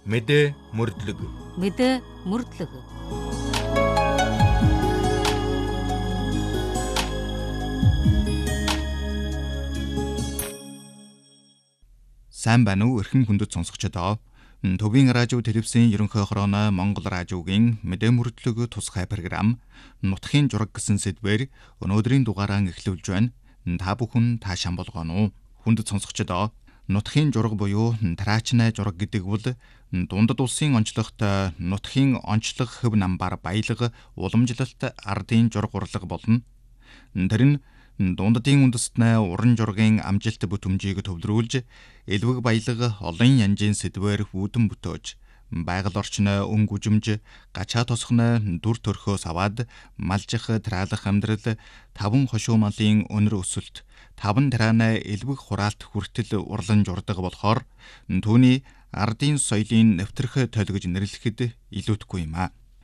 Мэдээ мөрдлөг. мэдээ мөрдлөг. Сайн байна уу эрхэм хүндэт сонсогчдоо. Төвийн радио телевизийн ерөнхий хорооны Монгол радиогийн мэдээ мөрдлөг тусгай програм нутгийн жураг гэсэн сэдвээр өнөөдрийн дугаараа эхлүүлж байна. Та бүхэн таашаан болгоно уу? Хүндэт сонсогчдоо, нутгийн жураг буюу тараачнай жураг гэдэг бол дундад улсын онцлогт нутгийн онцлог хөв намбар баялаг уламжлалт ардын жураг урлаг болно. Тэр нь дундадын үндэстнээ уран жургийн амжилт бүтэмжийг төвлөрүүлж, элвэг баялаг олон янжийн сэдвээр үүдэн бүтөөж, байгаль орчны өн гүжимж, гачаа тосхны дүр төрхөөс аваад малжих тараалах амьдрал, таван хошуу малын өнөр өсөлт, таван тарааны элвэг хураалт хүртэл урлан журдаг болохоор түүний ардын соёлын нэвтрэх тойл гэж нэрлэхэд илүүтэхгүй юм а.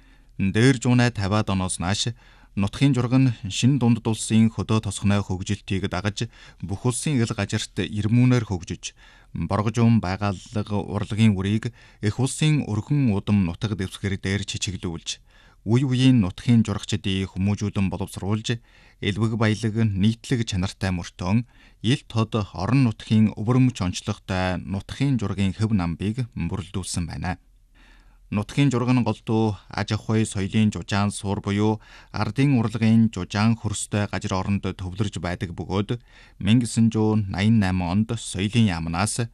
Дээр жуунай 50-аад оноос нааш нутгийн жураг нь шинэ дундад улсын хөдөө тосхны хөгжилтийг дагаж бүх улсын ил газарт ирмүүнээр хөгжиж, боргожуун байгалаг урлагийн үрийг их улсын өргөн удам нутаг дэвсгэр дээр чичиглүүлж, үе үеийн нутгийн журагчдын хүмүүжүүлэн боловсруулж, элвэг баялаг нийтлэг чанартай мөртөө ил тод орон нутгийн өвөрмөч онцлогтой нутгийн жургийн хөв намбыг бүрэлдүүлсэн байна. Нутгийн жураг нь голдуу аж ахуй соёлын жужаан суур буюу ардын урлагийн жужаан хөрстэй газар оронд төвлөрж байдаг бөгөөд 1988 онд соёлын яамнаас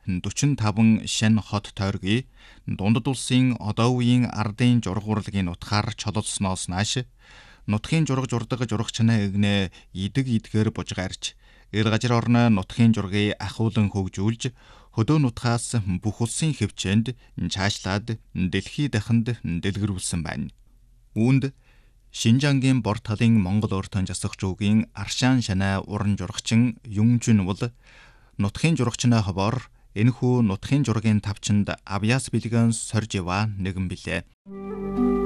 45 шин хот тойргийн дундад улсын одоо үеийн ардын жураг урлагийн утгаар чололсноос нааш нутгийн жураг журдаг журагчны эгнээ идэг идгээр бужгаарч ил газар орны нутгийн жургийг ахуулан хөгжүүлж хөдөө нутгаас бүх улсын хэвчээнд цаашлаад дэлхий дахинд дэлгэрүүлсэн байна. Үүнд Шинжангийн бор талын Монгол өртөн засах жуугийн Аршаан шанай уран журагчин Юнжин бол нутгийн журагчны ховоор энэхүү нутгийн жургийн тавчинд авьяас бэлгэн сорж ива нэгэн билээ.